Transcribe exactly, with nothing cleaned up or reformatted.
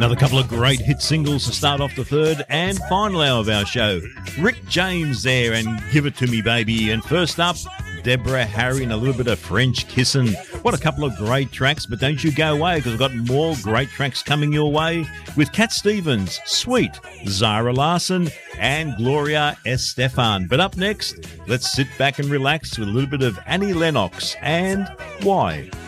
Another couple of great hit singles to start off the third and final hour of our show. Rick James there and Give It To Me Baby. And first up, Deborah Harry and a little bit of French Kissin'. What a couple of great tracks, but don't you go away because I've got more great tracks coming your way with Cat Stevens, Sweet, Zara Larsson and Gloria Estefan. But up next, let's sit back and relax with a little bit of Annie Lennox and Why.